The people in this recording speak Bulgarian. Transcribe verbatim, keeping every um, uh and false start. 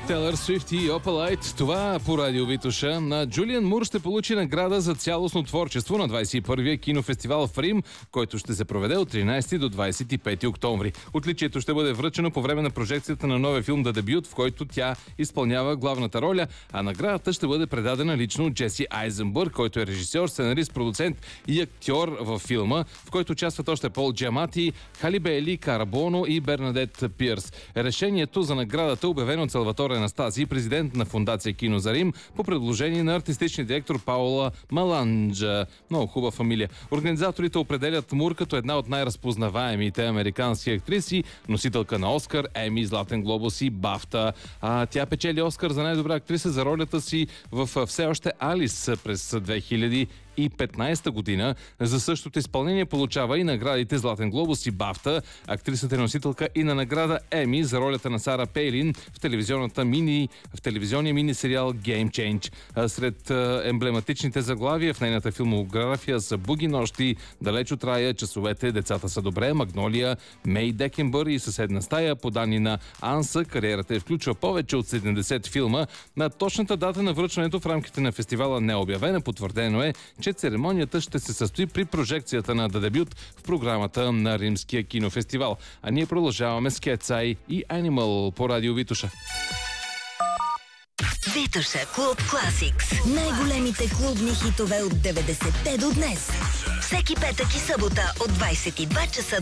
Телър Свифт и Opalite. Това по радио Витоша. На Джулиан Мур ще получи награда за цялостно творчество на двадесет и първия кинофестивал в Рим, който ще се проведе от тринадесети до двадесет и пети октомври. Отличието ще бъде връчено по време на прожекцията на новия филм The Debut, в който тя изпълнява главната роля, а наградата ще бъде предадена лично от Джеси Айзенбърг, който е режисьор, сценарист, продуцент и актьор във филма, в който участват още Пол Джамати, Хали Бейли, Карабоно и Бернадет Пирс. Решението за наградата е обявено от Салваторе Анастази, президент на Фондация Кино за Рим, по предложение на артистичния директор Паула Маланджа. Много хубава фамилия. Организаторите определят Мур като една от най-разпознаваемите американски актриси, носителка на Оскар, Еми, Златен глобус и Бафта. А тя печели Оскар за най-добра актриса за ролята си в Все още Алис през две хиляди и петнадесета година. За същото изпълнение получава и наградите Златен глобус и Бафта. Актрисата е носителка и на награда Еми за ролята на Сара Пейлин в телевизионната мини, в телевизионния мини-сериал Game Change. Сред емблематичните заглавия в нейната филмография са Буги нощи, Далеч от рая, Часовете, Децата са добре, Магнолия, Мей Декембър и Съседна стая. По данни на Анса, кариерата е включва повече от седемдесет филма. На точната дата на връчването в рамките на фестивала не е обявена. Потвърдено е, че церемонията ще се състои при прожекцията на The Debut в програмата на Римския кинофестивал. А ние продължаваме с Cat's Eye и Animal по радио Витоша. Витоша Клуб Класикс. Най-големите клубни хитове от деветдесетте до днес. Всеки петък и събота от двадесет и два часа